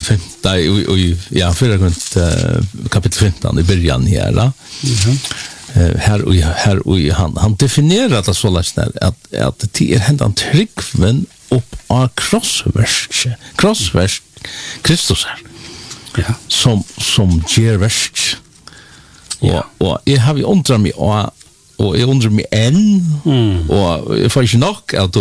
ja, kapitel 15 i början här. Han definierar det så lätt att det är händan tryggven upp av krossverk Kristus här. Ja. Som ger verk. Och jag har ju undrat mig och jag undrar mig än och jag får inte nog att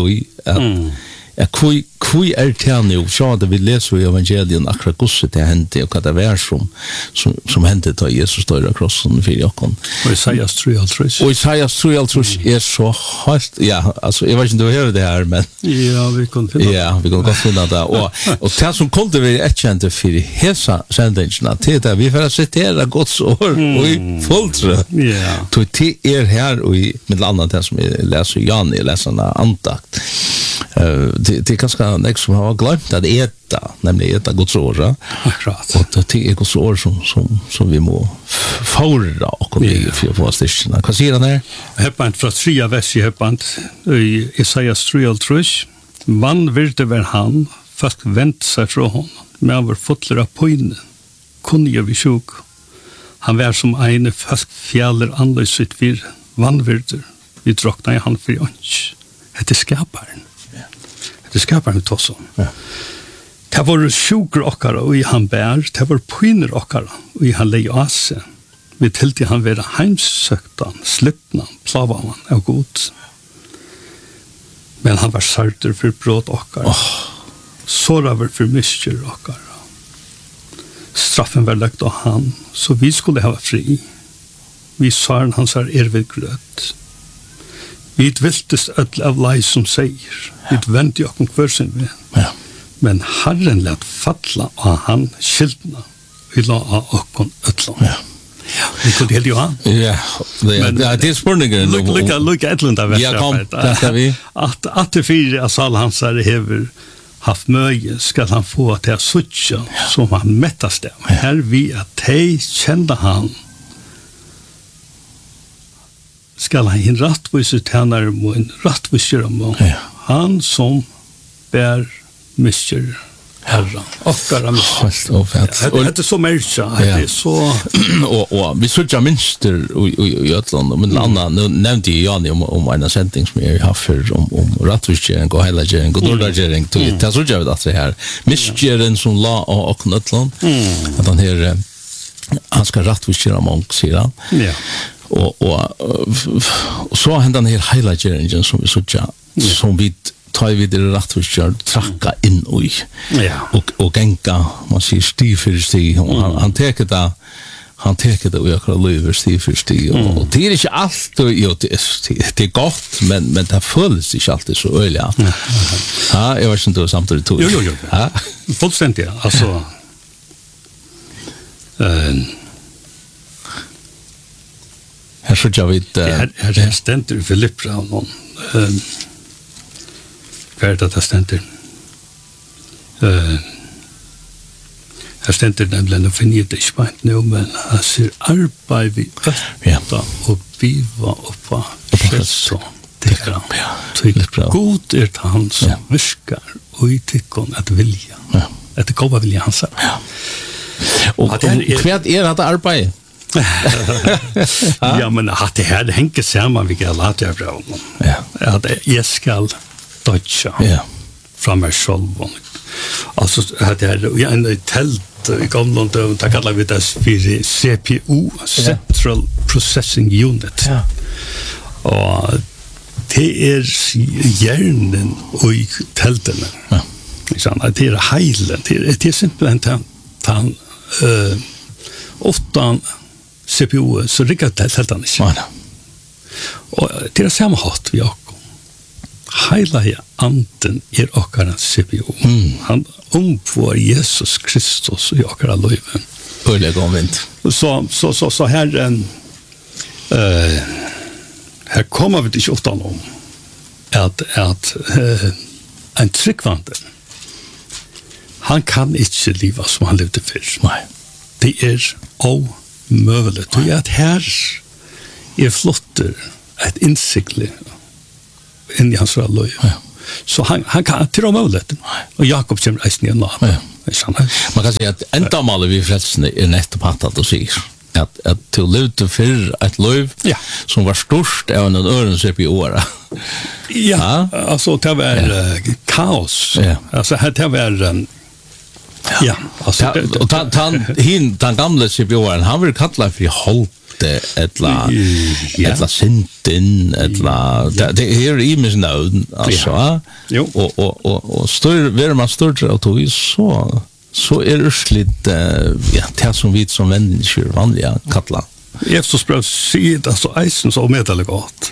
kui det nu så det vi läser i evangelien akkurat gosset det hände och det var som hände då Jesus stod på krossen för Jakob. Och Isaias 3:3. Och Isaias 3:3 är så halt ja alltså jag vet inte hur det här men ja vi kan finna vi kan finna det och det som kunde vi erkänna för hesa sändningarna till det vi får citera Guds ord och fullt ja till det här och med annat det som vi läser Jan i läsarna antakt. Det är ganska nästa som har glömt att äta, nämligen äta Guds ord. Akkurat. Och det är Guds ord som vi må förra och vi för på stationen. Vad säger han där? Heppant från 3 vers i heppant i Isaias 3:3. Man vill väl han fast vänt sig från honom. Men var fotler på inne. Kunde jag vi sjuk. Han var som en fast fjäller andlös sitt vir. Vanvirder. Vi drakna i han för ånch. Det skaparen. Det skapar han tossa. Ja. Det var sjuker okkara og i han bær, det var pyner okkara og i han lei ase. Vi tilti han vera heimsøktan, slipna, plavaman av god. Men han var sarter for brot okkara. Såraver for miskjer okkara. Straffen var lagt av han, så vi skulle ha fri. Vi sa hans ervid grøt. Vi viltes öll av lei som säger. Vi vände oss kvar sin vän. Ja. Men Herren lät falla av han skildna. Vi la av oss öll. Ja. Vi kunde helt Johan. Ja. Det är spurningen. Lukka ettlunda vers. Ja, kom. Det ska vi. Att det fyra av salhansare hever haft möje ska han få att det suttja som han mättas det. Här vi att de kände han skal han en rattvise tjänare och en rattvise ramon. Ja. Han som bär mister herran. Okkara mister. Det är så märksa. Det är så... och vi såg minster i Götland. Men Anna, nu nämnde jag Jan om en sändning som jag har haft om rattvise och hela gering och dårdaggering. Det såg jag att det här. Mistgeren som la och Götland. Att han här han ska rattvise ramon, säger han. Ja. Och så hände den här hela geringen som vi såg som vi tar vid det rättvisar tracka in i och gänka man ser stig för stig och han tar det och jag kan löver stig för stig och det är inte allt det är gott men det följs inte alltid så öliga ja jag vet inte hur samtidigt tog jo ja fullständigt alltså här så jag vet här ständer Philip Brown det ständer här ständer nämligen och finner det inte nu men han ser arbete vid öppna och viva och på så det är tydligt bra god är han som viskar och i tyckon att vilja att det kommer vilja han säger och kvart är det arbete ja, men att det här hänger samman vilka låter jag bra. Ja. Att jag ska dodja. Ja. Från mig själv. Alltså att det är en tält i gamla och det kallar vi det för CPU, Central Processing Unit. Ja. Och det är hjärnan och i tälten. Ja. Det är heilen. Det är simpelt han ofta CPU så riktigt helt annat. Ja. Och det är samma hatt vi också. Hela anden okkara CPU. Han omfår Jesus Kristus i okkara liv. Öliga omvänt. Så här här kommer vi inte ofta om att en tryggvande han kan inte leva som han levde förr. Nej. Det är omöjligt. Och att här är flotter ett insikle in i hans liv. Ja. Så han kan till omöjligt. Och Jakob kommer reisen igen. Ja. Man kan säga att enda målet vi frälsande är nettopp att du säger att du levde för ett liv som var störst av en öron upp i året. Ja, alltså det var kaos. Alltså det var ja, alltså och den gamla Sibjörn han vill kalla för hållte ettla synten ettla det är i mig nu alltså och står man står och tog så är det slitt det som vi som människor vanliga kalla. Jesus bröt sig alltså eisen så medel gott.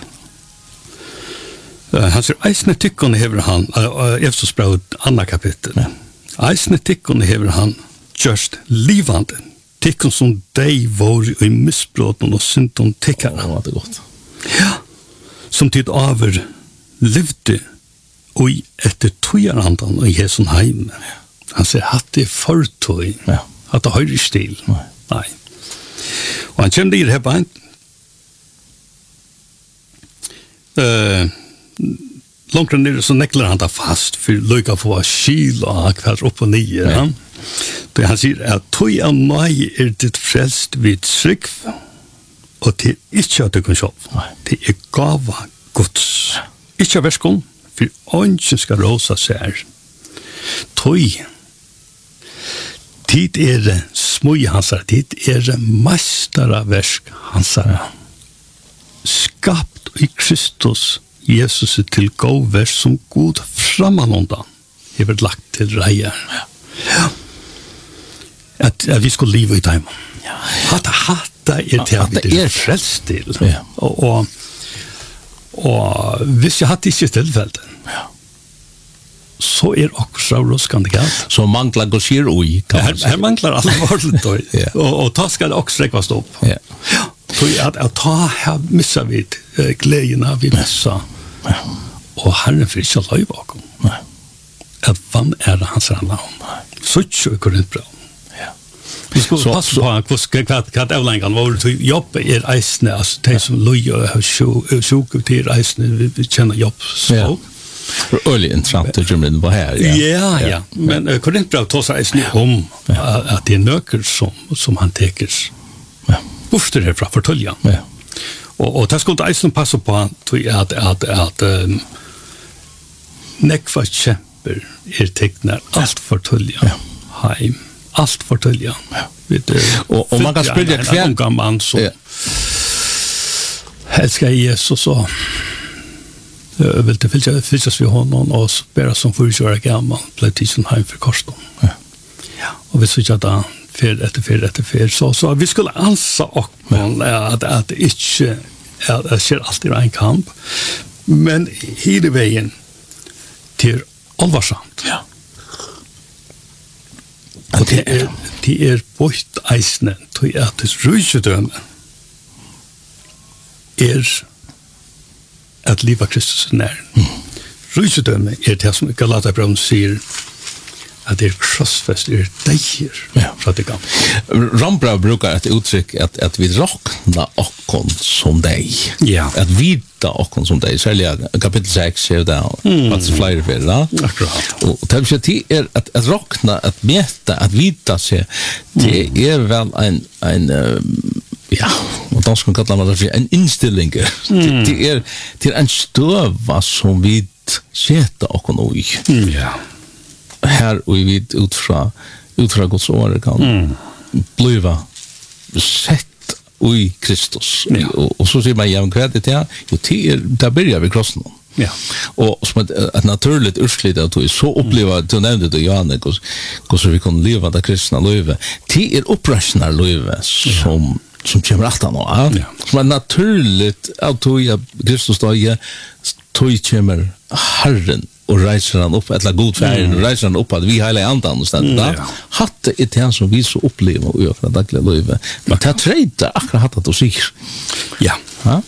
Han säger eisen tycker ni hever han Jesus bröt andra kapitel. Eisne tikkun hever han just livande. Tikkun som dei var i misbrotten og syndon tikkara. Det er godt. Ja. Som tid over levde og etter tøyarandan og i hesson heim. Han sier at det er fortøy. At det høyre stil. Nei. Og han kjenner det her beint. Långt ner så neklar han da fast för lycka få skil och kvart upp och ner. Ja. Det han säger att tog av mig är det frälst vid trygg och det är inte att du kan själv. Det är gava Guds. Inte av värskon för ången ska rosa sig. Tog tid är det smuj hansar, tid är det mästara värsk hansar. Skapt i Kristus Jesus til gåvers som god framanondan hever lagt til reier. Ja. At vi skulle leve i dem. Ja. Hatta er til vi er frelst til. Ja. Og hvis jeg hadde ikke tilfellet, så er også ruskande galt. Så mangler gosier ui, kan man si. Her mangler alvorligt, og ta skal det også rekvast opp. Ja. Så at ta her missa vi gledena vi missa. Og Herren får ikke løy bakom. At vann er det hans rann om. Så ikke går det bra. Vi skulle passe på hva avlengen var det jobb er eisene, altså de som løy og har sjuk til eisene, vi kjenner jobb så. Øyelig interessant å komme inn på her. Ja. Men Korintbrev tar seg eisene om at det er nøker som han teker borster herfra for tølja. Ja. Og det skulle eisen passe på at nekva kjemper er tegner alt for tølja heim, alt for tølja og man kan spørre hver en unga mann som elskar Jesus og vil det fylses vi honom og bæra som 40 år gammal ble tidsen heim for korsen og hvis vi ikke da fer så vi skulle ansa och att inte att ser alltid en kamp men hela vägen till allvarsamt. Ja. Och det är bort eisne till att det rujudöme är att leva Kristus när. Rujudöme är det som Galaterbrevet säger att det är krossfäst är deir fra det gamla. Rambrau brukar ett uttryck att vi råkna okkon som dig. Ja. Att vita okkon som dig. Särskilt kapitel 6 är det att det flyr för det. Akkurat. Och det är att råkna, att mäta, att vita sig. Det är väl en ja, och då ska man kalla det för en inställning. Det är en stöva som vi sätter okkon i. Ja. Her og vi vet ut fra Guds år kan bliva sett i Kristus. Og så sier man ja, hva er det til? Jo, der börjar vi krossen. Ja. Og som et naturligt urslit at vi så opplever, du nevnte det, Janne, hvordan vi kan leva det kristna livet. Det opprasjonar livet som kommer alltid nå. Som naturligt at Kristus dag, tog kommer Herren og reiser han opp, etla god færgen, og reiser han opp at vi heilig andan og stedet. Hatt er det som vi så opplever og gjør daglig livet. Men det treiter akkurat hatt at du sier. Ja.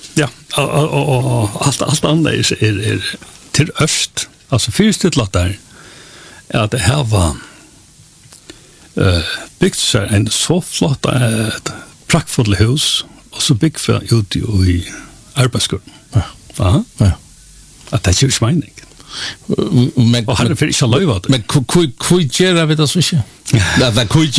Og alt annet er til øst. Altså fyrstidlatt der er at det her var bygd seg en så flott praktfull hus, og så bygd for ut i arbeidsskolen. Ja. At det er ikke mening. Men och han är för inte lövat. Men kui gera vi det så inte? Det